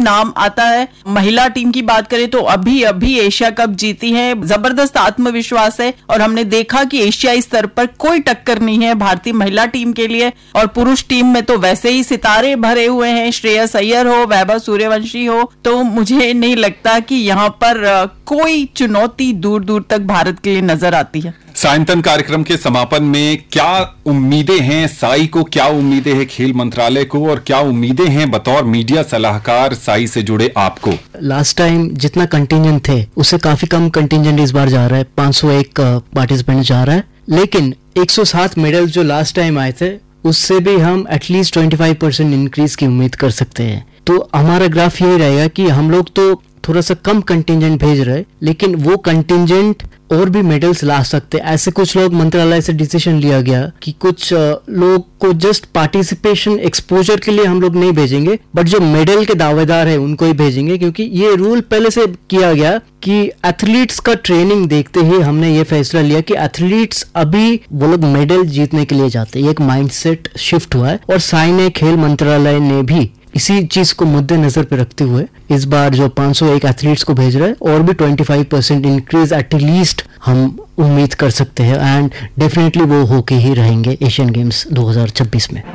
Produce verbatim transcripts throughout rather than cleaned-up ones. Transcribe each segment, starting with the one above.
नाम आता है। महिला टीम की बात करें तो अभी अभी एशिया कप जीती है, जबरदस्त आत्मविश्वास है और हमने देखा कि एशियाई स्तर पर कोई टक्कर नहीं है भारतीय महिला टीम के लिए। और पुरुष टीम में तो वैसे ही सितारे भरे हुए हैं, श्रेयस अय्यर हो, वैभव सूर्यवंशी हो, तो मुझे नहीं लगता कि यहाँ पर कोई चुनौती दूर दूर तक भारत के लिए नजर आती है। सायंतन कार्यक्रम के समापन में क्या उम्मीदें हैं साई को, क्या उम्मीदें हैं खेल मंत्रालय को और क्या उम्मीदें हैं बतौर मीडिया सलाहकार साई से जुड़े आपको? लास्ट टाइम जितना कंटिंजेंट थे उससे काफी कम कंटिंजेंट इस बार जा रहा है, पाँच सौ एक पार्टिसिपेंट जा रहा है, लेकिन एक सौ सात मेडल जो लास्ट टाइम आए थे उससे भी हम एटलीस्ट पच्चीस परसेंट इंक्रीज की उम्मीद कर सकते हैं। तो हमारा ग्राफ यही रहेगा कि हम लोग तो थोड़ा सा कम कंटिंजेंट भेज रहे, लेकिन वो कंटिंजेंट और भी मेडल्स ला सकते। ऐसे कुछ लोग मंत्रालय से डिसीजन लिया गया कि कुछ लोग को जस्ट पार्टिसिपेशन एक्सपोजर के लिए हम लोग नहीं भेजेंगे, बट जो मेडल के दावेदार है उनको ही भेजेंगे, क्योंकि ये रूल पहले से किया गया कि एथलीट्स का ट्रेनिंग देखते ही हमने ये फैसला लिया कि एथलीट्स अभी वो लोग मेडल जीतने के लिए जाते हैं। एक माइंडसेट शिफ्ट हुआ है और साई ने, खेल मंत्रालय ने भी इसी चीज को मद्देनजर पे रखते हुए इस बार जो पाँच सौ एक एथलीट्स को भेज रहे हैं और भी पच्चीस परसेंट इंक्रीज एटलीस्ट हम उम्मीद कर सकते हैं, एंड डेफिनेटली वो होके ही रहेंगे एशियन गेम्स दो हज़ार छब्बीस में।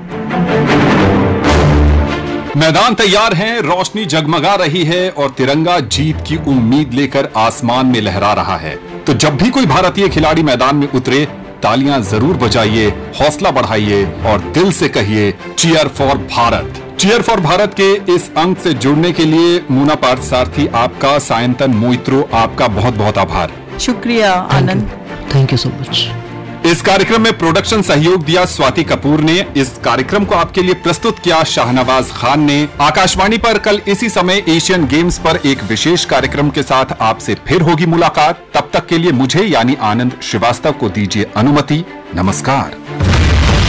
मैदान तैयार है, रोशनी जगमगा रही है और तिरंगा जीत की उम्मीद लेकर आसमान में लहरा रहा है। तो जब भी कोई भारतीय खिलाड़ी मैदान में उतरे, तालियां जरूर बजाइए, हौसला बढ़ाइए और दिल से कहिए cheer for Bharat. Cheer for Bharat के इस अंक से जुड़ने के लिए मुना पार्थसारथी आपका, सायंतन मोइत्रो आपका बहुत बहुत आभार। शुक्रिया आनंद, थैंक यू सो मच। इस कार्यक्रम में प्रोडक्शन सहयोग दिया स्वाति कपूर ने। इस कार्यक्रम को आपके लिए प्रस्तुत किया शाहनवाज खान ने। आकाशवाणी पर कल इसी समय एशियन गेम्स पर एक विशेष कार्यक्रम के साथ आपसे फिर होगी मुलाकात। तब तक के लिए मुझे यानी आनंद श्रीवास्तव को दीजिए अनुमति। नमस्कार।